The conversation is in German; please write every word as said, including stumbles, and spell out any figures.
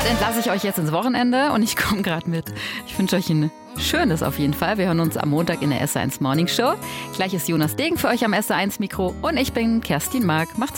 damit entlasse ich euch jetzt ins Wochenende und ich komme gerade mit. Ich wünsche euch ein schönes auf jeden Fall. Wir hören uns am Montag in der S eins Morning Show. Gleich ist Jonas Degen für euch am S eins Mikro und ich bin Kerstin Mark. Macht's